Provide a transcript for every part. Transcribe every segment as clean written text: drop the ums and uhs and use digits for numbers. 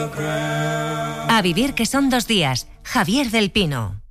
A vivir que son 2 días. Javier del Pino.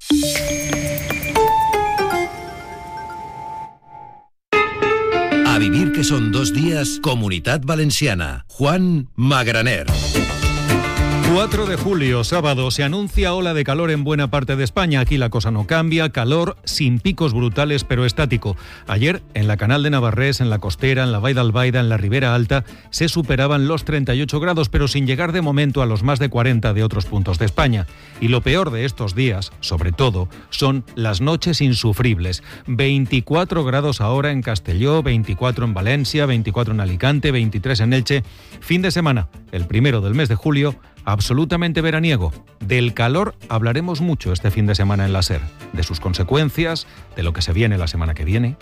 A vivir que son 2 días. Comunitat Valenciana. Juan Magraner. 4 de julio, sábado, se anuncia ola de calor en buena parte de España. Aquí la cosa no cambia, calor sin picos brutales pero estático. Ayer, en la Canal de Navarrés, en la Costera, en la Vall d'Albaida, en la Ribera Alta, se superaban los 38 grados, pero sin llegar de momento a los más de 40 de otros puntos de España. Y lo peor de estos días, sobre todo, son las noches insufribles. 24 grados ahora en Castelló, 24 en Valencia, 24 en Alicante, 23 en Elche. Fin de semana, el 1 del mes de julio, absolutamente veraniego. Del calor hablaremos mucho este fin de semana en la SER, de sus consecuencias, de lo que se viene la semana que viene.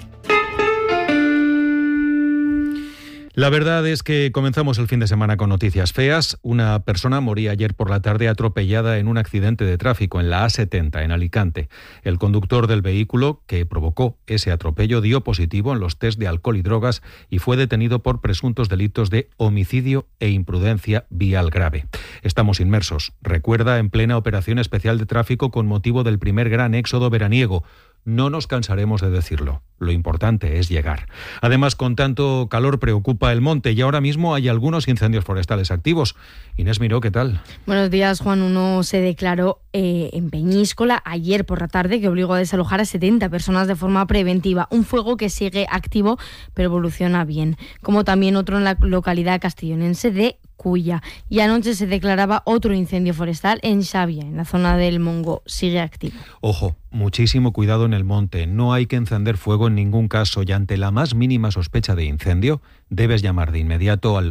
La verdad es que comenzamos el fin de semana con noticias feas. Una persona moría ayer por la tarde atropellada en un accidente de tráfico en la A70 en Alicante. El conductor del vehículo que provocó ese atropello dio positivo en los test de alcohol y drogas y fue detenido por presuntos delitos de homicidio e imprudencia vial grave. Estamos inmersos, recuerda, en plena operación especial de tráfico con motivo del primer gran éxodo veraniego. No nos cansaremos de decirlo. Lo importante es llegar. Además, con tanto calor preocupa el monte y ahora mismo hay algunos incendios forestales activos. Inés Miró, ¿qué tal? Buenos días, Juan. Uno se declaró en Peñíscola ayer por la tarde que obligó a desalojar a 70 personas de forma preventiva. Un fuego que sigue activo pero evoluciona bien. Como también otro en la localidad castellonense de Cuya. Y anoche se declaraba otro incendio forestal en Xavia, en la zona del Mongo. Sigue activo. Ojo, muchísimo cuidado en el monte. No hay que encender fuego en ningún caso y ante la más mínima sospecha de incendio debes llamar de inmediato al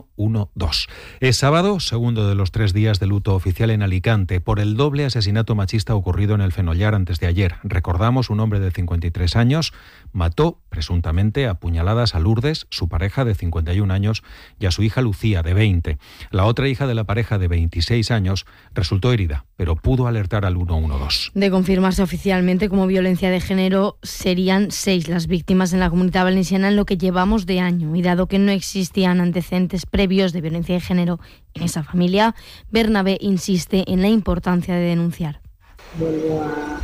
112. Es sábado, segundo de los 3 días de luto oficial en Alicante por el doble asesinato machista ocurrido en el Fenollar antes de ayer. Recordamos, un hombre de 53 años mató presuntamente a puñaladas a Lourdes, su pareja de 51 años, y a su hija Lucía, de 20. La otra hija de la pareja, de 26 años, resultó herida, pero pudo alertar al 112. De confirmarse oficialmente como violencia de género, serían 6 las víctimas en la Comunidad Valenciana en lo que llevamos de año. Y dado que no existían antecedentes previos de violencia de género en esa familia, Bernabé insiste en la importancia de denunciar. Vuelvo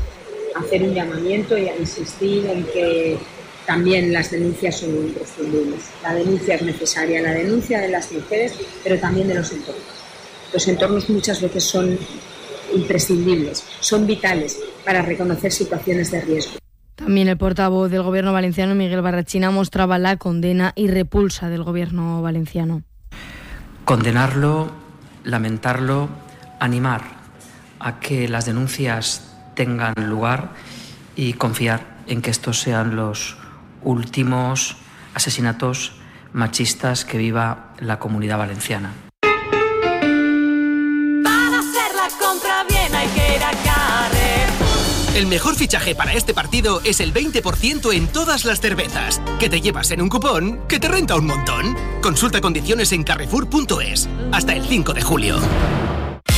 a hacer un llamamiento y a insistir en que también las denuncias son imprescindibles. La denuncia es necesaria, la denuncia de las mujeres, pero también de los entornos. Los entornos muchas veces son imprescindibles, son vitales para reconocer situaciones de riesgo. También el portavoz del Gobierno valenciano, Miguel Barrachina, mostraba la condena y repulsa del Gobierno valenciano. Condenarlo, lamentarlo, animar a que las denuncias tengan lugar y confiar en que estos sean los últimos asesinatos machistas que viva la Comunidad Valenciana. Para hacer la compra bien hay que ir a Carrefour. El mejor fichaje para este partido es el 20% en todas las cervezas, que te llevas en un cupón que te renta un montón. Consulta condiciones en carrefour.es hasta el 5 de julio.